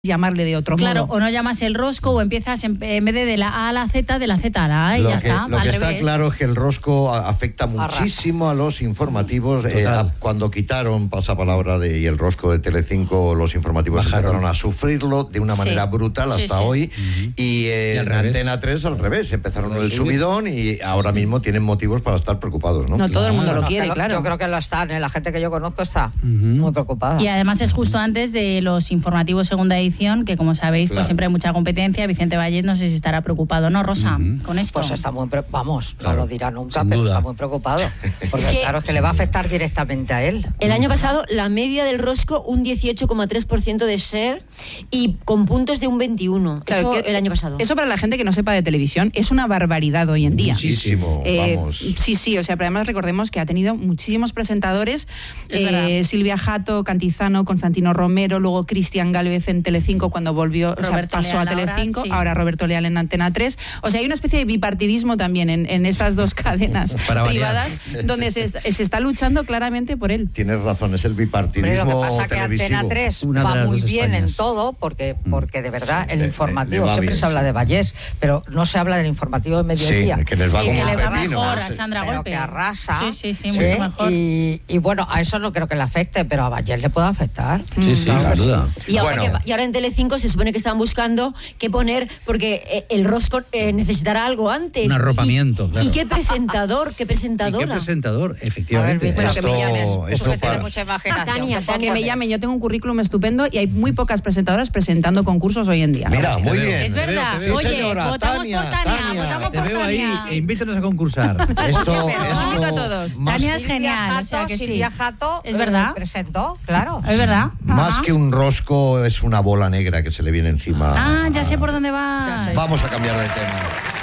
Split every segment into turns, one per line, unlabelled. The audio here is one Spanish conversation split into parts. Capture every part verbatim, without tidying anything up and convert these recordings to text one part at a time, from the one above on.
llamarle de otro
claro,
modo.
Claro, o no llamas el rosco o empiezas en, en vez de de la A a la Z, de la Z a la A y
lo
ya
que,
está.
Lo
al
que
revés.
está claro es que el rosco afecta muchísimo a los informativos. Eh, a, cuando quitaron pasapalabra de, y el rosco de Telecinco, los informativos Bajaron. empezaron a sufrirlo de una manera sí. brutal hasta sí, sí. hoy. Uh-huh. Y eh, en Antena tres al revés, empezaron el subidón y ahora mismo tienen motivos para estar preocupados, ¿no?
No, todo el mundo
no,
lo
no,
quiere,
lo,
claro.
Yo creo que lo están, ¿eh? La gente que yo conozco está uh-huh. muy preocupada.
Y además es justo antes de los informativos segunda edición, que como sabéis, claro. pues siempre hay mucha competencia. Vicente Valles no sé si estará preocupado, ¿no, Rosa? Uh-huh. Con esto.
Pues está muy, pre- vamos, claro. no lo dirá nunca,
Sin
pero
duda.
está muy preocupado. Porque
es que,
claro, es que le va a afectar directamente a él.
El año pasado, la media del rosco, un dieciocho coma tres por ciento de share y con puntos de un veintiuno.
Claro,
eso
que,
el año pasado.
Eso para la gente que no sepa de televisión es una barbaridad hoy en día.
Muchísimo,
eh,
vamos.
Sí, sí, o sea, pero además recordemos que ha tenido muchísimos presentadores. Eh, Silvia Jato, Cantizano, Constantino Romero, luego Cristian Gálvez en Telecinco cuando volvió, o sea, pasó Leal a Telecinco, ahora, sí. ahora Roberto Leal en Antena tres. O sea, hay una especie de bipartidismo también en, en estas dos cadenas privadas donde se, se está luchando claramente por él.
Tienes razón, es el bipartidismo
televisivo. Lo que pasa es que Antena tres va muy bien
Españas.
en todo porque, porque de verdad
sí,
el
le,
informativo,
le, le
siempre
bien,
se habla
sí.
de Vallés, pero no se habla del informativo de mediodía.
Sí, que les va
sí,
como
que
un
le va
pepino.
mejor a Sandra
pero
Golpe.
Que arrasa.
Sí, sí, sí,
¿sí?
mucho mejor.
Y, y bueno, a eso no creo que le afecte, pero a Vallés le puede afectar.
Sí, sí,
claro
sin duda.
Y ahora,
bueno.
que, y ahora en Telecinco se supone que están buscando qué poner, porque eh, el rosco eh, necesitará algo antes.
Un arropamiento,
y,
claro.
¿Y qué presentador? ¿Qué presentadora?
¿Y qué presentador? Efectivamente.
A ver,
Bueno, que me llames.
Esto,
Tú
esto
que tienes
para...
mucha imaginación.
Tania,
¿qué puedo
Que me
poner?
llamen, yo tengo un currículum estupendo y hay muy pocas presentadoras presentando concursos hoy en día.
Mira, muy
veo.
bien.
Es verdad.
Te veo, te
Sí,
Oye,
señora,
votamos
Tania,
por Tania,
Tania.
votamos
Te
por
veo ahí
Tania.
e invítanos a concursar.
Esto,
Oye, pero-
esto
Invito a todos.
más,
Tania es
Silvia
genial,
Jato,
o sea que sí.
Silvia Jato
Es
eh,
verdad.
presentó, claro.
Es verdad.
más
Ajá.
que un rosco es una bola negra que se le viene encima.
Ah, ya sé por dónde va.
Ya sé.
Vamos a cambiar de tema.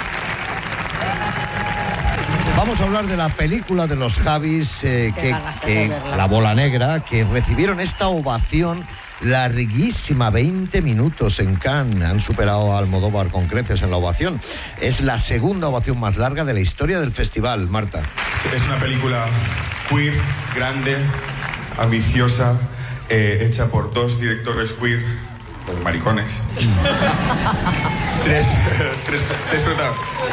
Vamos a hablar de la película de los Javis, eh,
Qué
que,
ganas de
que
verla.
La Bola Negra, que recibieron esta ovación larguísima, veinte minutos en Cannes. Han superado a Almodóvar con creces en la ovación. Es la segunda ovación más larga de la historia del festival, Marta.
Es una película queer, grande, ambiciosa, eh, hecha por dos directores queer, los maricones. tres, tres, tres, prota-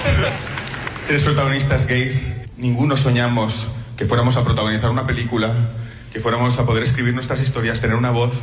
tres protagonistas gays. Ninguno soñamos que fuéramos a protagonizar una película, que fuéramos a poder escribir nuestras historias, tener una voz,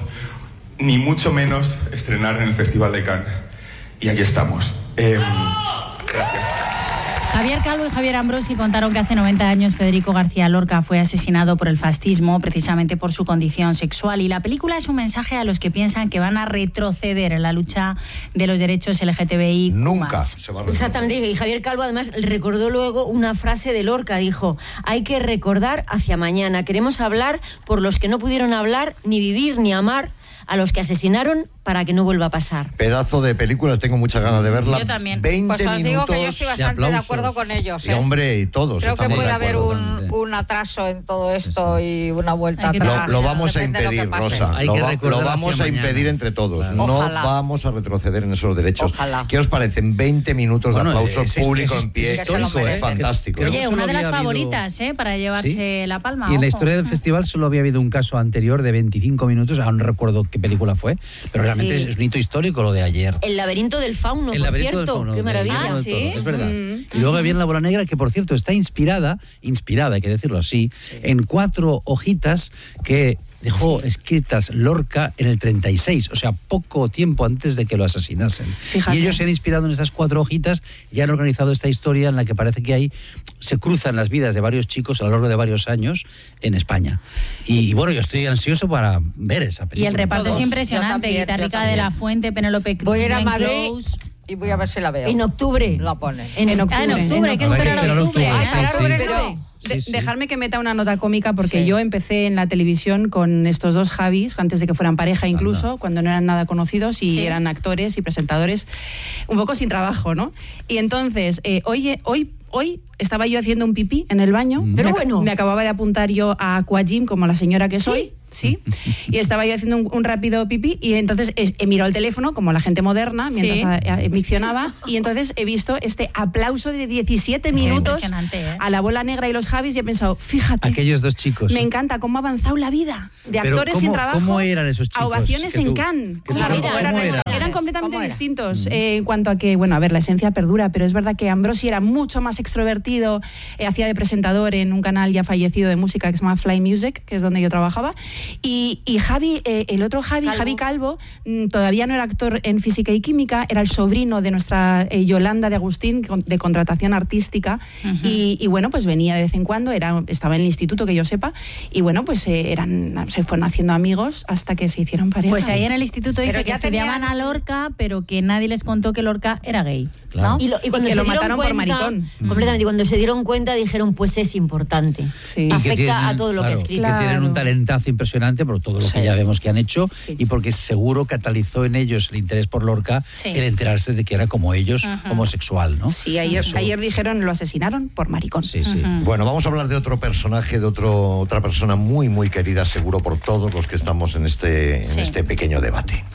ni mucho menos estrenar en el Festival de Cannes. Y aquí estamos. Eh, gracias.
Javier Calvo y Javier Ambrosi contaron que hace noventa años Federico García Lorca fue asesinado por el fascismo precisamente por su condición sexual, y la película es un mensaje a los que piensan que van a retroceder en la lucha de los derechos L G T B I.
Nunca se va a resolver.
Exactamente, y Javier Calvo además recordó luego una frase de Lorca, dijo: hay que recordar hacia mañana, queremos hablar por los que no pudieron hablar, ni vivir, ni amar, a los que asesinaron, para que no vuelva a pasar.
Pedazo de películas, tengo muchas ganas de verla.
Yo también.
veinte
Pues os digo
minutos.
que yo estoy bastante de acuerdo con ellos.
Y
¿eh?
hombre, y todos.
Creo que
estamos
puede
de
haber
acuerdo.
un, un atraso en todo esto y una vuelta
Hay que-
atrás.
Lo, lo vamos a
Depende de lo que
impedir,
pase.
Rosa.
Hay
Lo,
que
va-
recordar
lo vamos
hacia
a
mañana.
impedir entre todos.
Claro.
No
Ojalá.
vamos a retroceder en esos derechos.
Ojalá.
¿Qué os parecen? veinte minutos
Bueno,
de aplauso
es- es-
público
es-
en pie.
es
histórico,
es
¿eh?
fantástico.
Creo que
Oye,
solo
una de las
había habido-
favoritas, ¿eh? Para llevarse
¿Sí?
la palma.
Y en la
ojo.
historia del festival solo había habido un caso anterior de veinticinco minutos, aún no recuerdo qué película fue, pero realmente
Sí.
es un hito histórico lo de ayer.
El laberinto del fauno,
El
por
laberinto del
cierto,
fauno,
qué
del
maravilla.
Guillermo del
¿sí?
Toro, es verdad.
Mm.
Y luego viene La Bola Negra, que por cierto está inspirada, inspirada, hay que decirlo así, en cuatro hojitas que dejó
Sí.
escritas Lorca en el treinta y seis, o sea, poco tiempo antes de que lo asesinasen.
Fíjate.
Y ellos se han inspirado en estas cuatro hojitas y han organizado esta historia en la que parece que hay, se cruzan las vidas de varios chicos a lo largo de varios años en España. Y, y bueno, yo estoy ansioso para ver esa
Y
película.
el reparto
Todos.
es impresionante.
Yo también,
Guitarrica
yo
de la
también.
Fuente, Penélope Cruz.
Voy a ir a
Glenn
Madrid
Close.
y voy a ver si la veo.
En octubre.
La ponen.
En,
En octubre.
Ah, en octubre, hay que
Habrá que
esperar a
esperar a
octubre.
octubre,
Ah,
sí,
esperar a
sí.
octubre.
Pero de-
Sí, sí.
dejarme que meta una nota cómica, porque
Sí.
yo empecé en la televisión con estos dos Javis, antes de que fueran pareja incluso,
Anda.
cuando no eran nada conocidos y
Sí.
eran actores y presentadores un poco sin trabajo, ¿no? Y entonces, eh, hoy, hoy, hoy estaba yo haciendo un pipí en el baño.
Mm.
Pero
me,
bueno.
me acababa de apuntar yo a Aquagym, como la señora que
¿Sí?
soy. Sí, y estaba yo haciendo un, un rápido pipí y entonces es, he mirado el teléfono como la gente moderna mientras
Sí.
a- a- miccionaba, y entonces he visto este aplauso de diecisiete
Sí,
minutos
impresionante, ¿eh?
a La Bola Negra y los Javis y he pensado, fíjate.
Aquellos dos chicos.
Me encanta cómo ha avanzado la vida de
Pero
actores
¿cómo,
sin trabajo.
¿Cómo eran esos chicos?
A ovaciones
tú,
en Cannes.
¿Cómo,
Claro,
¿cómo
eran,
eran?
eran completamente
¿Cómo era?
distintos eh, en cuanto a que, bueno, a ver, la esencia perdura, pero es verdad que Ambrosi era mucho más extrovertido, eh, hacía de presentador en un canal ya fallecido de música que se llama Fly Music, que es donde yo trabajaba, y, y Javi, eh, el otro Javi,
Calvo.
Javi Calvo, mm, todavía no era actor en física y química, era el sobrino de nuestra eh, Yolanda de Agustín, de contratación artística, uh-huh. y, y bueno, pues venía de vez en cuando, era, estaba en el instituto, que yo sepa, y bueno, pues eh, eran, se fueron haciendo amigos hasta que se hicieron pareja.
Pues ahí en el instituto dice
Pero
que
ya
estudiaban
tenían-
a Lorca, pero que nadie les contó que Lorca era gay.
Claro.
¿no?
Y, lo- y cuando
que
se
lo
dieron
mataron por
cuenta,
maricón.
completamente, y cuando se dieron cuenta dijeron, pues es importante.
Sí.
Y que
Afecta
tienen,
a todo lo que ha
claro,
escrito.
que tienen
Claro.
un talentazo impresionante por todo lo
Sí.
que ya vemos que han hecho
Sí.
y porque seguro catalizó en ellos el interés por Lorca
Sí.
el enterarse de que era como ellos,
Ajá.
homosexual, ¿no?
Sí, ayer,
Eso.
ayer dijeron lo asesinaron por maricón.
Sí, sí.
Ujú.
Bueno, vamos a hablar de otro personaje, de otro, otra persona muy, muy querida, seguro por todos los que estamos en este,
Sí.
en este pequeño debate.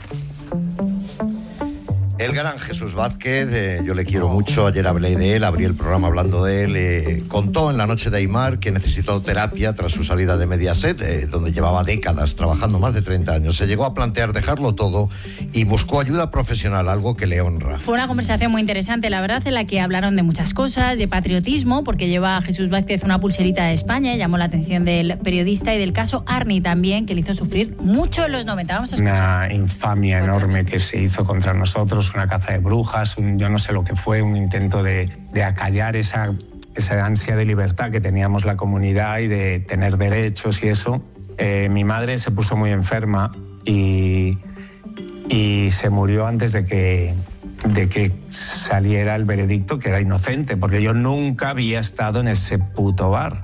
El gran Jesús Vázquez, eh, yo le quiero mucho, ayer hablé de él, abrí el programa hablando de él, eh, contó en la noche de Aymar que necesitó terapia tras su salida de Mediaset, eh, donde llevaba décadas trabajando, más de treinta años. Se llegó a plantear dejarlo todo y buscó ayuda profesional, algo que le honra.
Fue una conversación muy interesante, la verdad, en la que hablaron de muchas cosas, de patriotismo, porque lleva a Jesús Vázquez una pulserita de España, llamó la atención del periodista, y del caso Arni también, que le hizo sufrir mucho en los noventa. Vamos a escuchar.
Una infamia enorme que se hizo contra nosotros, una caza de brujas, un, yo no sé lo que fue, un intento de, de acallar esa, esa ansia de libertad que teníamos la comunidad y de tener derechos y eso. Eh, mi madre se puso muy enferma y, y se murió antes de que, de que saliera el veredicto, que era inocente, porque yo nunca había estado en ese puto bar.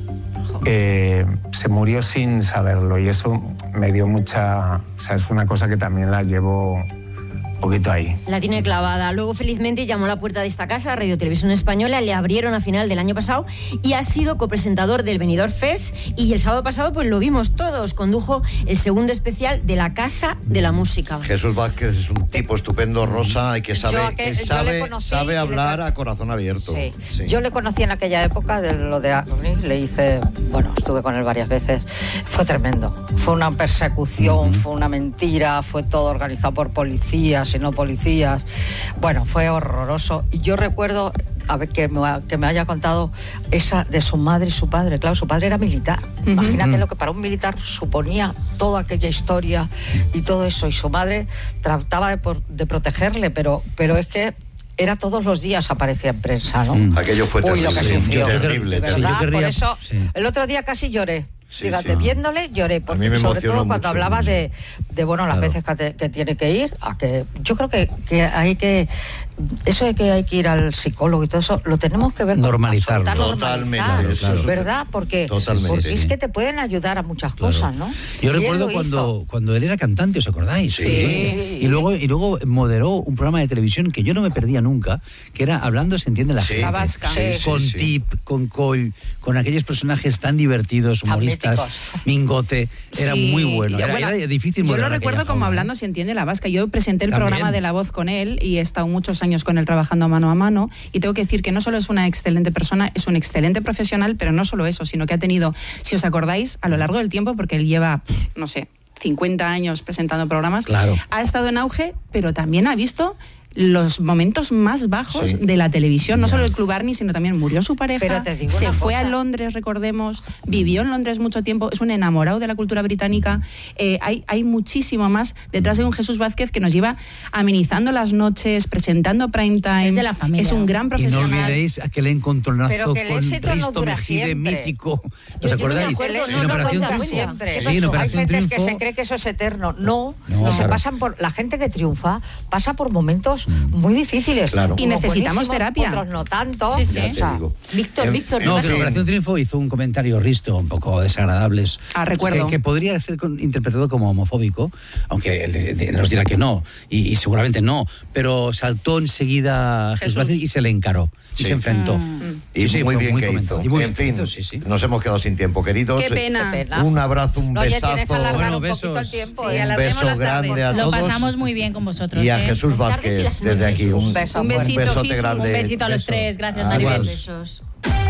Eh, se murió sin saberlo y eso me dio mucha... O sea, es una cosa que también la llevo un poquito ahí.
La tiene clavada. Luego, felizmente, llamó a la puerta de esta casa, Radio Televisión Española, le abrieron a final del año pasado y ha sido copresentador del Benidorm Fest, y el sábado pasado pues lo vimos todos, condujo el segundo especial de la Casa de la Música.
Jesús Vázquez es un tipo estupendo, Rosa, y que sabe,
Yo a que-
que
yo le
sabe,
conocí
sabe
y le
hablar
tra-
a corazón abierto.
Sí.
Sí.
Yo le conocí en aquella época de lo de Arni, le hice, bueno, estuve con él varias veces. Fue tremendo. Fue una persecución, uh-huh. fue una mentira, fue todo organizado por policías y no policías. Bueno, fue horroroso. Y yo recuerdo a ver, que, me, que me haya contado esa de su madre y su padre. Claro, su padre era militar. Uh-huh. Imagínate lo que para un militar suponía toda aquella historia y todo eso. Y su madre trataba de, por, de protegerle, pero, pero es que era todos los días, aparecía en prensa, ¿no?
Mm. Aquello fue terrible.
Uy, lo que sufrió.
Sí, terrible,
de verdad,
terrible.
Sí, yo querría-
por eso,
sí.
el otro día casi lloré.
Sí,
Fíjate,
sí.
viéndole lloré,
A mí
porque
me
sobre
emocionó
todo cuando
mucho,
hablaba
mucho.
de, de bueno, las
Claro.
veces que, te- que tiene que ir, a que yo creo que, que hay que, eso de que hay que ir al psicólogo y todo eso, lo tenemos que ver con
Normalizarlo.
absoluta
Totalmente,
normalizar,
eso es-
¿verdad? Porque,
Totalmente,
porque
sí.
es que te pueden ayudar a muchas
Claro.
cosas, ¿no?
Yo
Y él
recuerdo
lo
cuando,
hizo.
cuando él era cantante, ¿os acordáis?
Sí.
Sí.
Y luego, y luego moderó un programa de televisión que yo no me perdía nunca, que era Hablando se entiende la
Sí.
gente.
La Vasca.
Sí, sí,
Con
sí.
Tip, con Coll, con aquellos personajes tan divertidos,
Tan
humoristas,
míticos.
Mingote. Era
Sí,
muy bueno.
y,
Era,
bueno,
era difícil
Yo lo
moderar
recuerdo
aquella
como
jaula,
Hablando
¿eh?
se entiende la vasca. Yo presenté el
También.
programa de La Voz con él y he estado muchos años con él trabajando mano a mano, y tengo que decir que no solo es una excelente persona, es un excelente profesional, pero no solo eso, sino que ha tenido, si os acordáis, a lo largo del tiempo, porque él lleva, no sé, cincuenta años presentando programas,
Claro.
ha estado en auge, pero también ha visto los momentos más bajos
Sí.
de la televisión, no
Ya.
solo el Club Arni, sino también murió su pareja,
Pero te digo
se
una
fue
cosa.
a Londres, recordemos, vivió en Londres mucho tiempo, es un enamorado de la cultura británica. Eh, hay, hay muchísimo más detrás de un Jesús Vázquez que nos lleva amenizando las noches, presentando prime time.
Es de la familia.
Es un gran
Y no
profesional.
olvidéis aquel encontronazo
Pero que el
con
éxito no
Risto
dura
Mejide,
siempre.
mítico.
Yo-
¿Os
yo no me
acordáis?
acuerdo,
El
En
éxito no
Operación
dura
Triunfo.
siempre.
Sí,
Eso
en
es. Hay
Operación
gente que
Triunfo.
se cree que eso es eterno. No,
No,
no, se
claro.
pasan por la gente que triunfa pasa por momentos muy difíciles.
Claro.
Y
Unos
necesitamos
buenísimos,
terapia.
Otros no tanto.
Sí, sí.
Ya
O
te
sea,
digo.
Víctor,
En-
Víctor,
No,
¿qué
que en
Sí.
Operación Triunfo hizo un comentario Risto un poco desagradables.
Ah, recuerdo.
Que, que podría ser con- interpretado como homofóbico, aunque él de- de- nos dirá que no, y, y seguramente no, pero saltó enseguida Jesús
Jesús.
Vázquez y se le encaró,
Sí.
y se enfrentó.
Y
Sí, sí,
muy
fue
bien que
comentado.
hizo.
Y muy
En
bien
fin,
hizo, sí, sí.
nos hemos quedado sin tiempo, queridos.
Qué pena.
Qué pena.
Un abrazo, un
Oye,
besazo.
tienes que alargar
Bueno,
un poquito
besos.
el tiempo.
Sí,
¿eh?
Un
alarguemos
beso
las tardes.
grande a
Lo
todos.
pasamos muy bien con vosotros.
Y a
¿eh?
Jesús
Las tardes y
Vázquez,
las
desde
noches.
aquí, un,
Un beso
Un
fuerte.
besito,
besote
Jesús.
grande.
Un besito a los
Beso.
tres. Gracias,
Adiós.
Maribel.
Besos.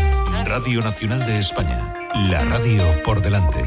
Radio Nacional de España, la radio por delante.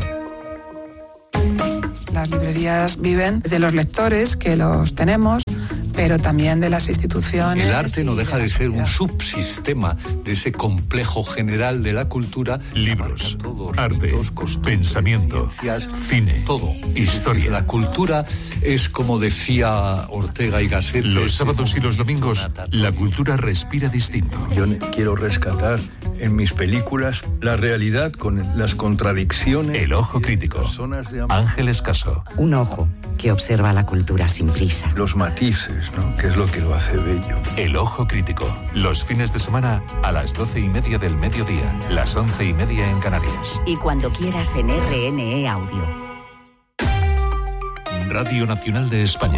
Las librerías viven de los lectores, que los tenemos, pero también de las instituciones.
El arte no deja de, de ser un subsistema de ese complejo general de la cultura.
Libros, arte, ritos, pensamiento, cine, todo, historia.
La cultura es, como decía Ortega y Gasset,
los sábados y los domingos la cultura respira distinto.
Yo quiero rescatar en mis películas la realidad con las contradicciones.
El ojo crítico. Ángeles Caso.
Un ojo que observa la cultura sin prisa.
Los matices, ¿no? Que es lo que lo hace bello.
El ojo crítico. Los fines de semana a las doce y media del mediodía, las once y media en Canarias.
Y cuando quieras en R N E Audio.
Radio Nacional de España.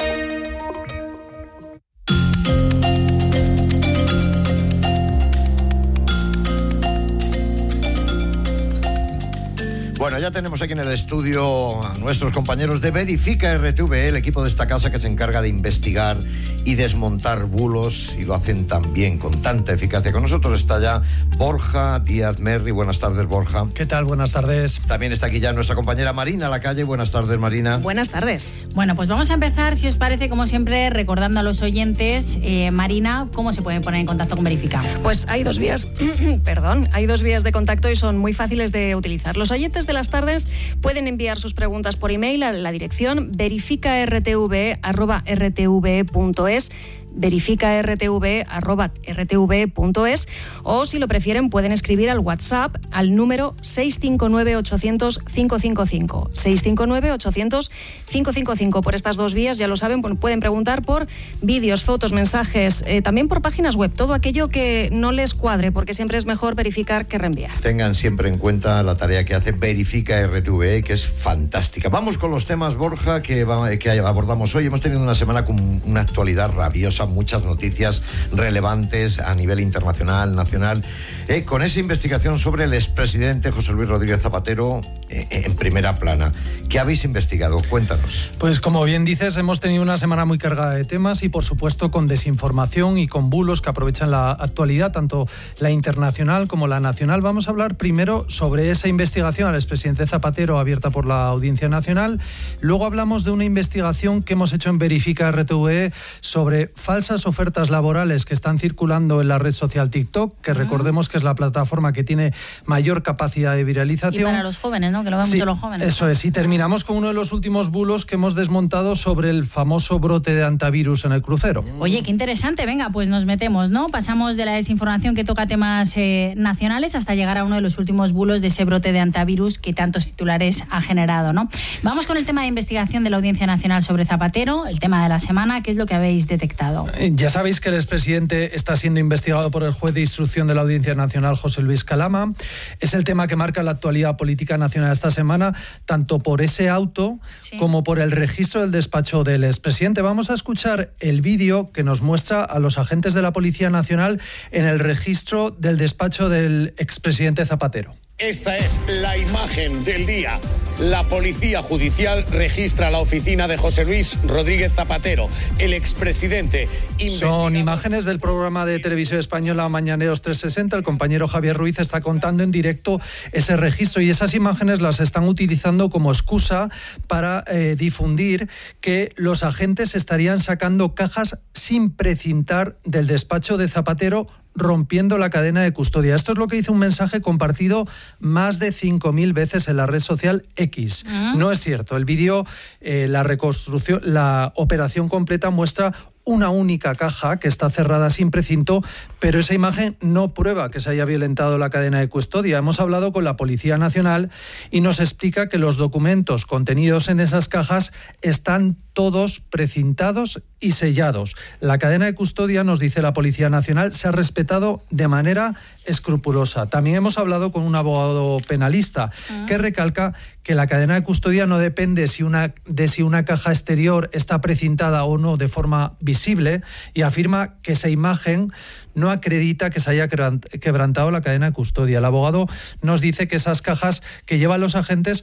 Bueno, ya tenemos aquí en el estudio a nuestros compañeros de Verifica R T V E, el equipo de esta casa que se encarga de investigar y desmontar bulos, y lo hacen tan bien, con tanta eficacia. Con nosotros está ya Borja Díaz Merri. Buenas tardes, Borja.
¿Qué tal? Buenas tardes.
También está aquí ya nuestra compañera Marina Lacalle. Buenas tardes, Marina.
Buenas tardes.
Bueno, pues vamos a empezar, si os parece, como siempre, recordando a los oyentes, eh, Marina, ¿cómo se pueden poner en contacto con Verifica?
Pues hay dos vías, perdón, hay dos vías de contacto y son muy fáciles de utilizar. Los oyentes de las tardes pueden enviar sus preguntas por email a la dirección verificartve arroba rtve punto es, verificartve arroba rtve punto es, o si lo prefieren pueden escribir al WhatsApp al número seis cinco nueve ochocientos cinco cinco cinco, seis cinco nueve ochocientos cinco cinco cinco. Por estas dos vías, ya lo saben, pueden preguntar por vídeos, fotos, mensajes, eh, también por páginas web, todo aquello que no les cuadre, porque siempre es mejor verificar que reenviar.
Tengan siempre en cuenta la tarea que hace Verifica R T V E, que es fantástica. Vamos con los temas, Borja, que, va, que abordamos hoy. Hemos tenido una semana con una actualidad rabiosa, muchas noticias relevantes a nivel internacional, nacional, eh, con esa investigación sobre el expresidente José Luis Rodríguez Zapatero eh, en primera plana. ¿Qué habéis investigado? Cuéntanos.
Pues como bien dices, hemos tenido una semana muy cargada de temas y por supuesto con desinformación y con bulos que aprovechan la actualidad, tanto la internacional como la nacional. Vamos a hablar primero sobre esa investigación al expresidente Zapatero abierta por la Audiencia Nacional. Luego hablamos de una investigación que hemos hecho en Verifica R T V E sobre falsas ofertas laborales que están circulando en la red social TikTok, que uh-huh. recordemos que es la plataforma que tiene mayor capacidad de viralización.
Y para los jóvenes, ¿no? Que lo ven sí, mucho los jóvenes.
Eso es. Y terminamos con uno de los últimos bulos que hemos desmontado sobre el famoso brote de antivirus en el crucero.
Oye, qué interesante. Venga, pues nos metemos, ¿no? Pasamos de la desinformación que toca temas eh, nacionales hasta llegar a uno de los últimos bulos de ese brote de antivirus que tantos titulares ha generado, ¿no? Vamos con el tema de investigación de la Audiencia Nacional sobre Zapatero, el tema de la semana. ¿Qué es lo que habéis detectado?
Ya sabéis que el expresidente está siendo investigado por el juez de instrucción de la Audiencia Nacional, José Luis Calama. Es el tema que marca la actualidad política nacional esta semana, tanto por ese auto sí. como por el registro del despacho del expresidente. Vamos a escuchar el vídeo que nos muestra a los agentes de la Policía Nacional en el registro del despacho del expresidente Zapatero.
Esta es la imagen del día. La Policía Judicial registra la oficina de José Luis Rodríguez Zapatero, el expresidente.
Investigado. Son imágenes del programa de televisión española Mañaneros trescientos sesenta. El compañero Javier Ruiz está contando en directo ese registro y esas imágenes las están utilizando como excusa para eh, difundir que los agentes estarían sacando cajas sin precintar del despacho de Zapatero, rompiendo la cadena de custodia. Esto es lo que dice un mensaje compartido más de cinco mil veces en la red social X. ¿Ah? No es cierto. El vídeo, eh, la reconstrucción, la operación completa muestra una única caja que está cerrada sin precinto, pero esa imagen no prueba que se haya violentado la cadena de custodia. Hemos hablado con la Policía Nacional y nos explica que los documentos contenidos en esas cajas están todos precintados y sellados. La cadena de custodia, nos dice la Policía Nacional, se ha respetado de manera escrupulosa. También hemos hablado con un abogado penalista uh-huh. que recalca que la cadena de custodia no depende si una, de si una caja exterior está precintada o no de forma visible, y afirma que esa imagen no acredita que se haya quebrantado la cadena de custodia. El abogado nos dice que esas cajas que llevan los agentes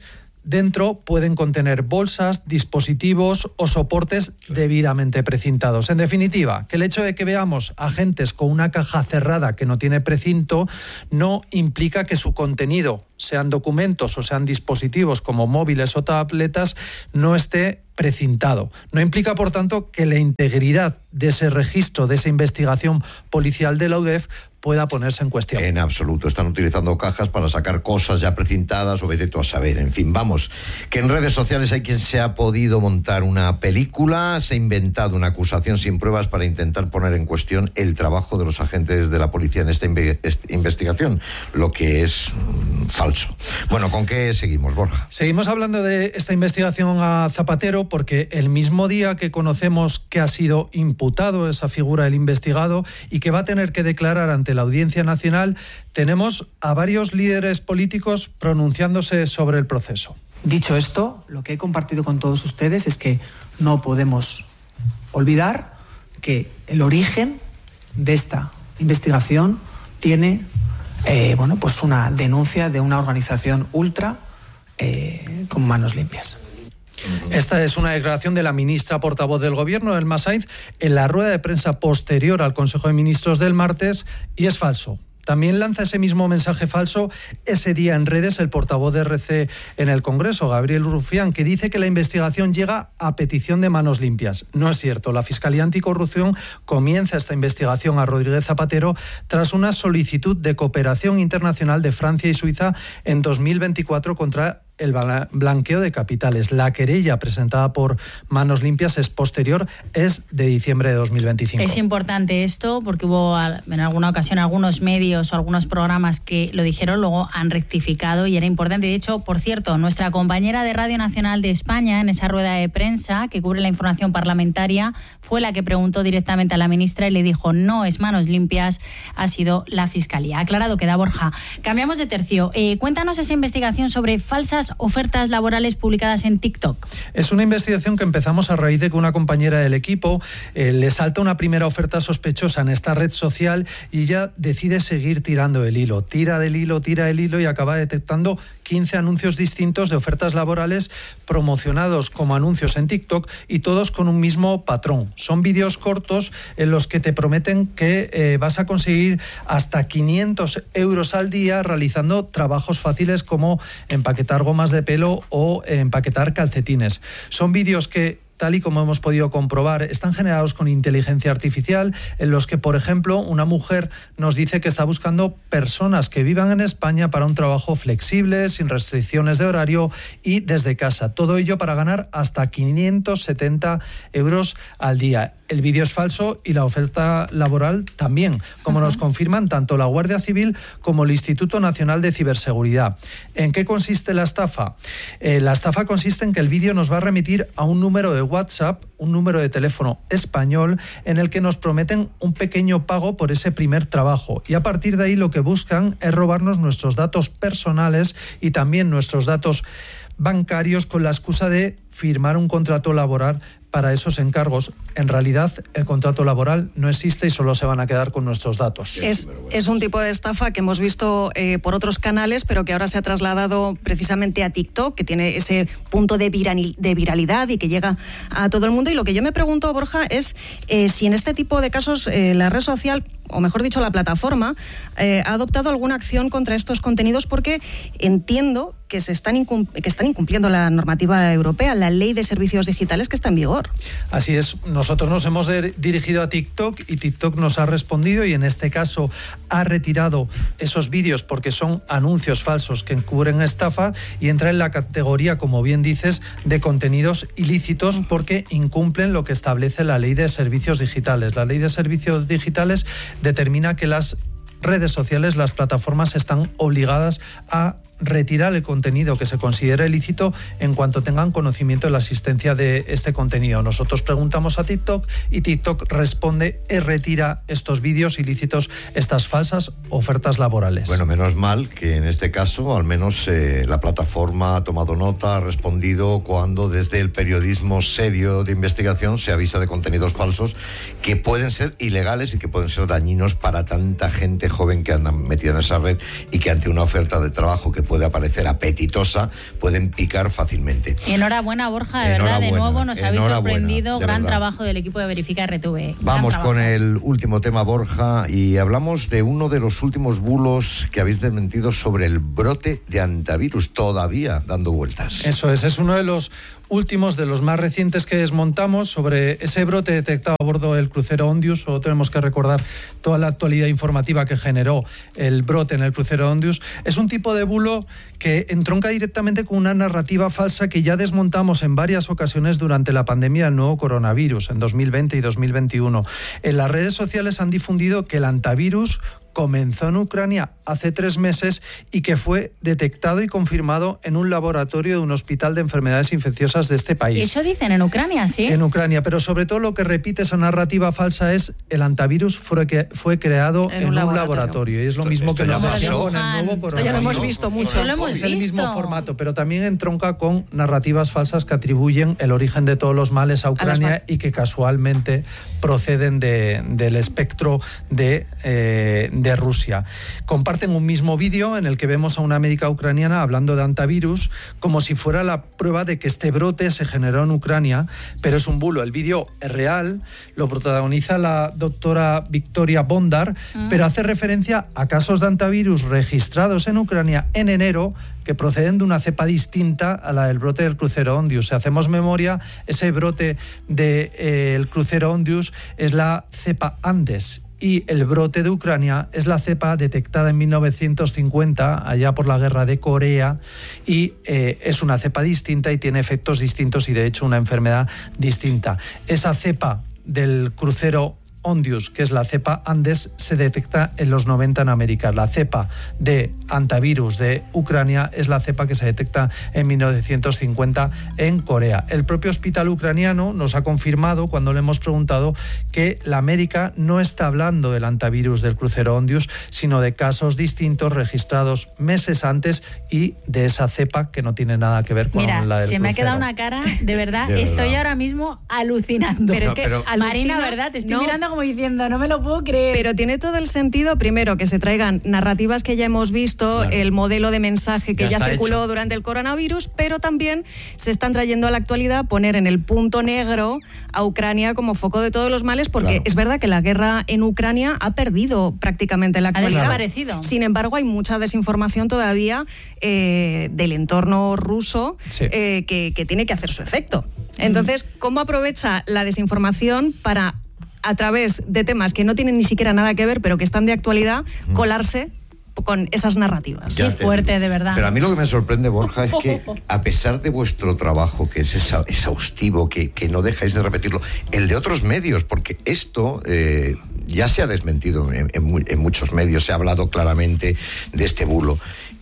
Dentro pueden contener bolsas, dispositivos o soportes debidamente precintados. En definitiva, que el hecho de que veamos agentes con una caja cerrada que no tiene precinto no implica que su contenido, sean documentos o sean dispositivos como móviles o tabletas, no esté precintado. No implica, por tanto, que la integridad de ese registro, de esa investigación policial de la U D E F pueda ponerse en cuestión.
En absoluto. Están utilizando cajas para sacar cosas ya precintadas o vete tú a saber. En fin, vamos, que en redes sociales hay quien se ha podido montar una película, se ha inventado una acusación sin pruebas para intentar poner en cuestión el trabajo de los agentes de la policía en esta inve- esta investigación, lo que es mmm, falso. Bueno, ¿con qué seguimos, Borja?
Seguimos hablando de esta investigación a Zapatero porque el mismo día que conocemos que ha sido imputado esa figura, el investigado, y que va a tener que declarar ante la Audiencia Nacional, tenemos a varios líderes políticos pronunciándose sobre el proceso.
Dicho esto, lo que he compartido con todos ustedes es que no podemos olvidar que el origen de esta investigación tiene eh, bueno, pues una denuncia de una organización ultra eh, con manos limpias.
Esta es una declaración de la ministra portavoz del Gobierno, Elma Sainz, en la rueda de prensa posterior al Consejo de Ministros del martes, y es falso. También lanza ese mismo mensaje falso ese día en redes el portavoz de R C en el Congreso, Gabriel Rufián, que dice que la investigación llega a petición de manos limpias. No es cierto. La Fiscalía Anticorrupción comienza esta investigación a Rodríguez Zapatero tras una solicitud de cooperación internacional de Francia y Suiza en dos mil veinticuatro contra el blanqueo de capitales. La querella presentada por Manos Limpias es posterior, es de diciembre de dos mil veinticinco.
Es importante esto porque hubo en alguna ocasión algunos medios o algunos programas que lo dijeron, luego han rectificado y era importante. De hecho, por cierto, nuestra compañera de Radio Nacional de España en esa rueda de prensa que cubre la información parlamentaria fue la que preguntó directamente a la ministra y le dijo no es Manos Limpias, ha sido la Fiscalía. Aclarado queda, Borja. Cambiamos de tercio. Eh, cuéntanos esa investigación sobre falsas ofertas laborales publicadas en TikTok.
Es una investigación que empezamos a raíz de que una compañera del equipo eh, le salta una primera oferta sospechosa en esta red social y ella decide seguir tirando el hilo. Tira del hilo, tira el hilo y acaba detectando quince anuncios distintos de ofertas laborales promocionados como anuncios en TikTok y todos con un mismo patrón. Son vídeos cortos en los que te prometen que eh, vas a conseguir hasta quinientos euros al día realizando trabajos fáciles como empaquetar gomas de pelo o empaquetar calcetines. Son vídeos que, tal y como hemos podido comprobar, están generados con inteligencia artificial, en los que, por ejemplo, una mujer nos dice que está buscando personas que vivan en España para un trabajo flexible, sin restricciones de horario y desde casa. Todo ello para ganar hasta quinientos setenta euros al día. El vídeo es falso y la oferta laboral también, como uh-huh. nos confirman tanto la Guardia Civil como el Instituto Nacional de Ciberseguridad. ¿En qué consiste la estafa? Eh, la estafa consiste en que el vídeo nos va a remitir a un número de WhatsApp, un número de teléfono español, en el que nos prometen un pequeño pago por ese primer trabajo. Y a partir de ahí lo que buscan es robarnos nuestros datos personales y también nuestros datos bancarios con la excusa de firmar un contrato laboral para esos encargos. En realidad, el contrato laboral no existe y solo se van a quedar con nuestros datos.
Es, es un tipo de estafa que hemos visto eh, por otros canales, pero que ahora se ha trasladado precisamente a TikTok, que tiene ese punto de, viral, de viralidad y que llega a todo el mundo. Y lo que yo me pregunto, Borja, es eh, si en este tipo de casos eh, la red social, o mejor dicho, la plataforma, eh, ha adoptado alguna acción contra estos contenidos, porque entiendo que se están, incum- que están incumpliendo la normativa europea, la ley de servicios digitales que está en vigor.
Así es, nosotros nos hemos de- dirigido a TikTok y TikTok nos ha respondido y en este caso ha retirado esos vídeos porque son anuncios falsos que encubren estafa y entra en la categoría, como bien dices, de contenidos ilícitos porque incumplen lo que establece la ley de servicios digitales. La ley de servicios digitales determina que las redes sociales, las plataformas, están obligadas a retirar el contenido que se considere ilícito en cuanto tengan conocimiento de la existencia de este contenido. Nosotros preguntamos a TikTok y TikTok responde y retira estos vídeos ilícitos, estas falsas ofertas laborales.
Bueno, menos mal que en este caso al menos eh, la plataforma ha tomado nota, ha respondido cuando desde el periodismo serio de investigación se avisa de contenidos falsos que pueden ser ilegales y que pueden ser dañinos para tanta gente joven que anda metida en esa red y que ante una oferta de trabajo que puede aparecer apetitosa, pueden picar fácilmente.
Y enhorabuena, Borja, de verdad, de nuevo nos habéis sorprendido. Gran
verdad.
trabajo del equipo de Verifica R T V.
Vamos con el último tema, Borja, y hablamos de uno de los últimos bulos que habéis desmentido sobre el brote de antivirus, todavía dando vueltas.
Eso es, es uno de los últimos, de los más recientes que desmontamos sobre ese brote detectado a bordo del crucero Ondius. Solo tenemos que recordar toda la actualidad informativa que generó el brote en el crucero Ondius. Es un tipo de bulo que entronca directamente con una narrativa falsa que ya desmontamos en varias ocasiones durante la pandemia del nuevo coronavirus, en dos mil veinte y dos mil veintiuno. En las redes sociales han difundido que el antivirus comenzó en Ucrania hace tres meses y que fue detectado y confirmado en un laboratorio de un hospital de enfermedades infecciosas de este país.
Eso dicen en Ucrania, ¿sí?
En Ucrania, pero sobre todo lo que repite esa narrativa falsa es el antivirus fue, que fue creado en, en un, laboratorio. un laboratorio. Y es lo
esto,
mismo
esto
que nos
pasó
pasó con el nuevo coronavirus.
Esto ya lo hemos visto mucho.
Lo hemos
es
visto.
el mismo formato, pero también entronca con narrativas falsas que atribuyen el origen de todos los males a Ucrania a y que casualmente proceden de, del espectro de, eh, de Rusia. Comparten un mismo vídeo en el que vemos a una médica ucraniana hablando de antivirus como si fuera la prueba de que este brote se generó en Ucrania, pero es un bulo. El vídeo es real, lo protagoniza la doctora Victoria Bondar, mm. pero hace referencia a casos de antivirus registrados en Ucrania en enero que proceden de una cepa distinta a la del brote del crucero Ondius. Si hacemos memoria, ese brote del eh, crucero Ondius es la cepa Andes. Y el brote de Ucrania es la cepa detectada en mil novecientos cincuenta, allá por la guerra de Corea, y eh, es una cepa distinta y tiene efectos distintos y de hecho una enfermedad distinta. Esa cepa del crucero Ondius, que es la cepa Andes, se detecta en los noventa en América. La cepa de antivirus de Ucrania es la cepa que se detecta en mil novecientos cincuenta en Corea. El propio hospital ucraniano nos ha confirmado, cuando le hemos preguntado, que la médica no está hablando del antivirus del crucero Ondius, sino de casos distintos registrados meses antes y de esa cepa que no tiene nada que ver con
Mira,
la del
se
crucero.
me ha quedado una cara, de verdad,
de
estoy
verdad.
ahora mismo alucinando.
Pero es que
pero,
alucina,
Marina, ¿verdad? Te estoy
no,
mirando como diciendo, no me lo puedo creer.
Pero tiene todo el sentido, primero, que se traigan narrativas que ya hemos visto, claro. el modelo de mensaje que ya, ya circuló hecho. durante el coronavirus, pero también se están trayendo a la actualidad poner en el punto negro a Ucrania como foco de todos los males, porque claro. es verdad que la guerra en Ucrania ha perdido prácticamente la actualidad.
Ha desaparecido.
Sin embargo, hay mucha desinformación todavía eh, del entorno ruso sí. eh, que, que tiene que hacer su efecto. Entonces, ¿cómo aprovecha la desinformación para, a través de temas que no tienen ni siquiera nada que ver, pero que están de actualidad, colarse con esas narrativas?
Qué fuerte, de verdad.
Pero a mí lo que me sorprende, Borja, es que a pesar de vuestro trabajo, que es exhaustivo, que, que no dejáis de repetirlo, el de otros medios, porque esto eh, ya se ha desmentido en, en, en muchos medios, se ha hablado claramente de este bulo.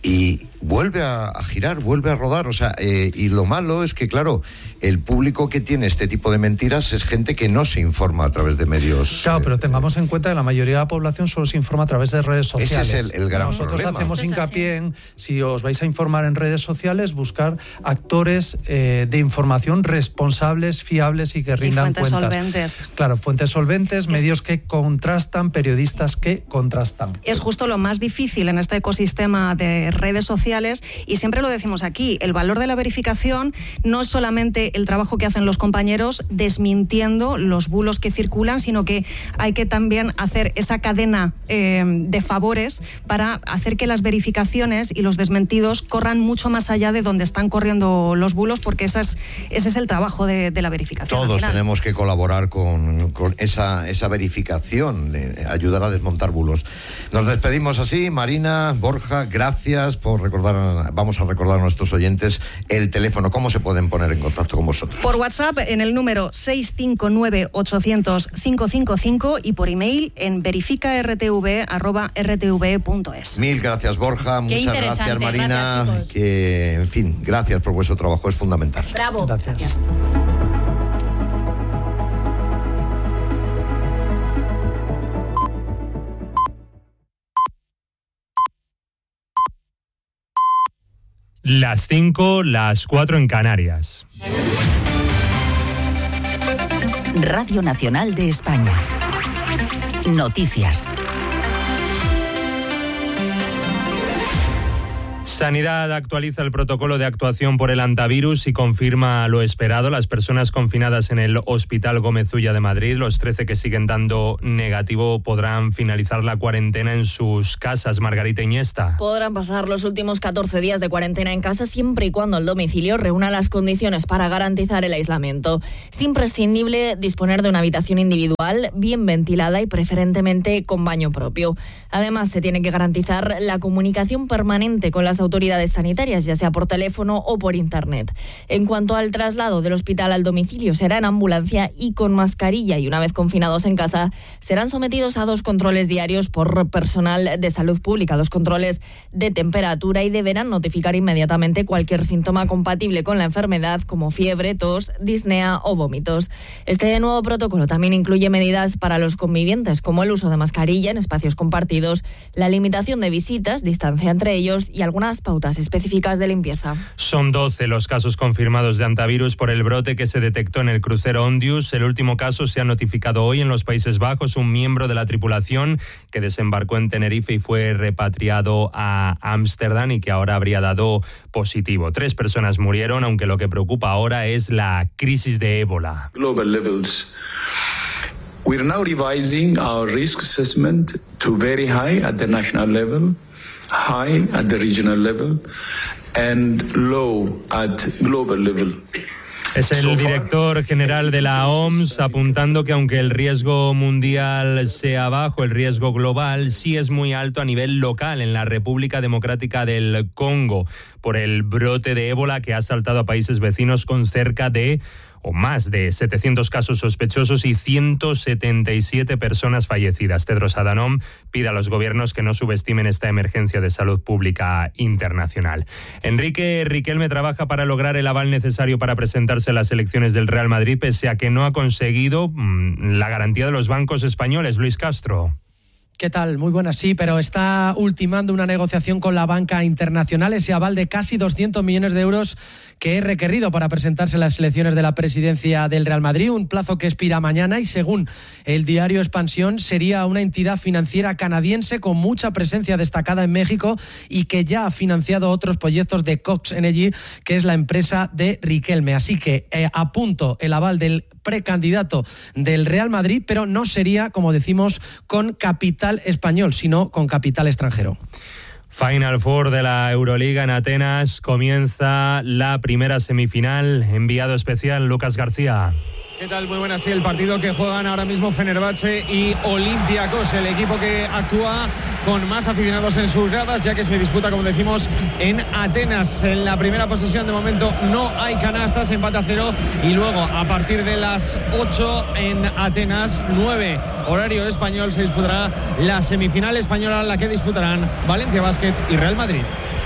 Y vuelve a, a girar, vuelve a rodar, o sea, eh, y lo malo es que, claro, el público que tiene este tipo de mentiras es gente que no se informa a través de medios.
Claro, eh, pero tengamos en cuenta que la mayoría de la población solo se informa a través de redes sociales.
Ese es el, el gran
Nosotros
problema.
Nosotros hacemos
Eso
hincapié en, si os vais a informar en redes sociales, buscar actores eh, de información responsables, fiables y que rindan
cuentas. Y fuentes
cuentas.
solventes.
Claro, fuentes solventes, es, medios que contrastan, periodistas que contrastan.
Es justo lo más difícil en este ecosistema de redes sociales, y siempre lo decimos aquí, el valor de la verificación no es solamente el trabajo que hacen los compañeros desmintiendo los bulos que circulan, sino que hay que también hacer esa cadena eh, de favores para hacer que las verificaciones y los desmentidos corran mucho más allá de donde están corriendo los bulos, porque esa es, ese es el trabajo de, de la verificación.
Todos tenemos que colaborar con, con esa, esa verificación, eh, ayudar a desmontar bulos. Nos despedimos así. Marina, Borja, gracias por recordar, vamos a recordar a nuestros oyentes el teléfono. ¿Cómo se pueden poner en contacto con vosotros?
Por WhatsApp en el número seis cinco nueve, ochocientos, cinco cinco cinco y por email en verifica r t v arroba r t v punto es.
Mil gracias, Borja. Qué muchas gracias, Marina. Gracias, que, en fin, gracias por vuestro trabajo, es fundamental.
Bravo.
Gracias.
Gracias.
Las cinco, las cuatro en Canarias.
Radio Nacional de España. Noticias.
Sanidad actualiza el protocolo de actuación por el hantavirus y confirma lo esperado. Las personas confinadas en el Hospital Gómez Ulla de Madrid, los trece que siguen dando negativo, podrán finalizar la cuarentena en sus casas. Margarita Iniesta.
Podrán pasar los últimos catorce días de cuarentena en casa siempre y cuando el domicilio reúna las condiciones para garantizar el aislamiento. Es imprescindible disponer de una habitación individual bien ventilada y preferentemente con baño propio. Además, se tiene que garantizar la comunicación permanente con las autoridades sanitarias, ya sea por teléfono o por internet. En cuanto al traslado del hospital al domicilio, será en ambulancia y con mascarilla, y una vez confinados en casa serán sometidos a dos controles diarios por personal de salud pública, dos controles de temperatura, y deberán notificar inmediatamente cualquier síntoma compatible con la enfermedad, como fiebre, tos, disnea o vómitos. Este nuevo protocolo también incluye medidas para los convivientes, como el uso de mascarilla en espacios compartidos, la limitación de visitas, distancia entre ellos y algunas pautas específicas de limpieza.
Son doce los casos confirmados de hantavirus por el brote que se detectó en el crucero Ondius. El último caso se ha notificado hoy en los Países Bajos. Un miembro de la tripulación que desembarcó en Tenerife y fue repatriado a Ámsterdam y que ahora habría dado positivo. Tres personas murieron, aunque lo que preocupa ahora es la crisis de ébola.
Global levels. We're now revising our risk assessment to very high at the national level, high at the regional level, and low at global level.
Es el director general de la O M S apuntando que aunque el riesgo mundial sea bajo, el riesgo global sí es muy alto a nivel local en la República Democrática del Congo por el brote de ébola que ha asaltado a países vecinos con cerca de o más de setecientos casos sospechosos y ciento setenta y siete personas fallecidas. Tedros Adhanom pide a los gobiernos que no subestimen esta emergencia de salud pública internacional. Enrique Riquelme trabaja para lograr el aval necesario para presentarse a las elecciones del Real Madrid, pese a que no ha conseguido mmm, la garantía de los bancos españoles. Luis Castro.
¿Qué tal? Muy buenas, sí, pero está ultimando una negociación con la banca internacional, ese aval de casi doscientos millones de euros que es requerido para presentarse a las elecciones de la presidencia del Real Madrid, un plazo que expira mañana y, según el diario Expansión, sería una entidad financiera canadiense con mucha presencia destacada en México y que ya ha financiado otros proyectos de Cox Energy, que es la empresa de Riquelme. Así que eh, a punto el aval del precandidato del Real Madrid, pero no sería, como decimos, con capital español, sino con capital extranjero.
Final Four de la Euroliga en Atenas. Comienza la primera semifinal. Enviado especial Lucas García.
¿Qué tal? Muy buenas. Sí, el partido que juegan ahora mismo Fenerbahce y Olympiacos, el equipo que actúa con más aficionados en sus gradas, ya que se disputa, como decimos, en Atenas. En la primera posesión, de momento, no hay canastas, empate a cero, y luego, a partir de las ocho en Atenas, nueve, horario español, se disputará la semifinal española, la que disputarán Valencia Basket y Real Madrid.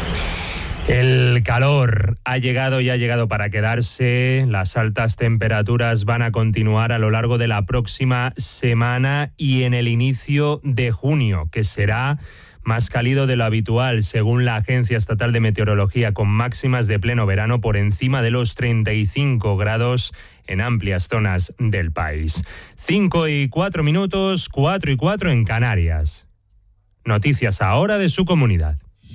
El calor ha llegado y ha llegado para quedarse. Las altas temperaturas van a continuar a lo largo de la próxima semana y en el inicio de junio, que será más cálido de lo habitual, según la Agencia Estatal de Meteorología, con máximas de pleno verano por encima de los treinta y cinco grados en amplias zonas del país. Cinco y cuatro minutos, cuatro y cuatro en Canarias. Noticias ahora de su comunidad.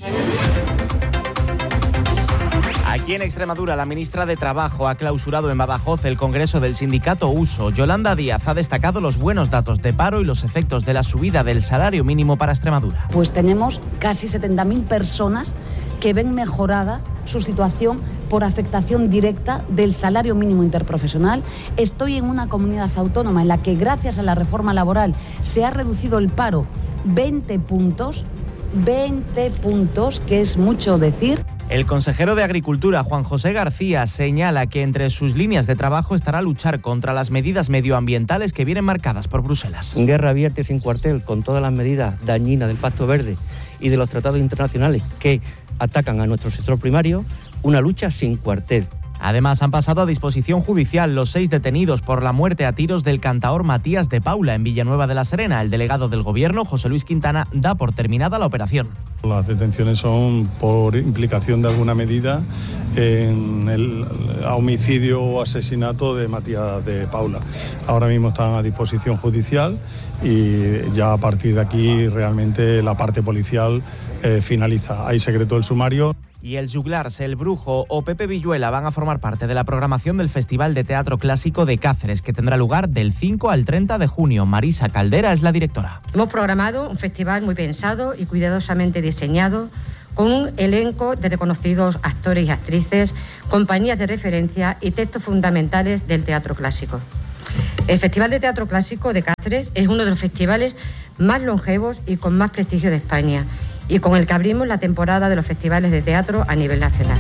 Aquí en Extremadura, la ministra de Trabajo ha clausurado en Badajoz el congreso del sindicato Uso. Yolanda Díaz ha destacado los buenos datos de paro y los efectos de la subida del salario mínimo para Extremadura.
Pues tenemos casi setenta mil personas que ven mejorada su situación por afectación directa del salario mínimo interprofesional. Estoy en una comunidad autónoma en la que, gracias a la reforma laboral, se ha reducido el paro veinte puntos, veinte puntos, que es mucho decir.
El consejero de Agricultura, Juan José García, señala que entre sus líneas de trabajo estará luchar contra las medidas medioambientales que vienen marcadas por Bruselas.
Guerra abierta y sin cuartel, con todas las medidas dañinas del Pacto Verde y de los tratados internacionales que atacan a nuestro sector primario, una lucha sin cuartel.
Además, han pasado a disposición judicial los seis detenidos por la muerte a tiros del cantaor Matías de Paula en Villanueva de la Serena. El delegado del Gobierno, José Luis Quintana, da por terminada la operación.
Las detenciones son por implicación de alguna medida en el homicidio o asesinato de Matías de Paula. Ahora mismo están a disposición judicial y ya a partir de aquí realmente la parte policial eh, finaliza. Hay secreto del sumario.
Y el Juglars, el Brujo o Pepe Villuela van a formar parte de la programación del Festival de Teatro Clásico de Cáceres, que tendrá lugar del cinco al treinta de junio. Marisa Caldera es la directora.
Hemos programado un festival muy pensado y cuidadosamente diseñado, con un elenco de reconocidos actores y actrices, compañías de referencia y textos fundamentales del teatro clásico. El Festival de Teatro Clásico de Cáceres es uno de los festivales más longevos y con más prestigio de España, y con el que abrimos la temporada de los festivales de teatro a nivel nacional.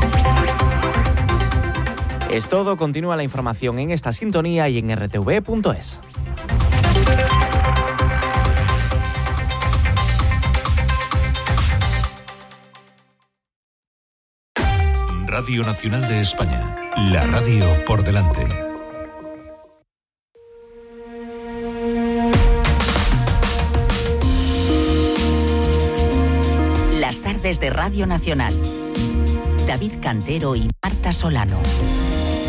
Es todo, continúa la información en esta sintonía y en r t v punto es.
Radio Nacional de España, la radio por delante.
Las tardes de Radio Nacional. David Cantero y Marta Solano.